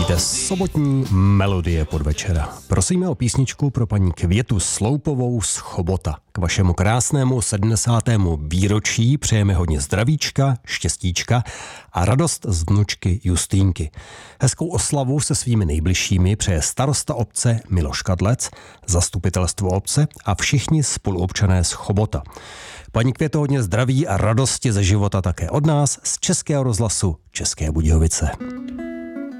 Vidíte sobotní melodie podvečera. Prosíme o písničku pro paní Květu Sloupovou z Chobota. K vašemu krásnému 70. výročí přejeme hodně zdravíčka, štěstíčka a radost z vnučky Justýnky. Hezkou oslavu se svými nejbližšími přeje starosta obce Miloš Kadlec, zastupitelstvo obce a všichni spoluobčané z Chobota. Paní Květo, hodně zdraví a radosti ze života také od nás z Českého rozhlasu České Budějovice.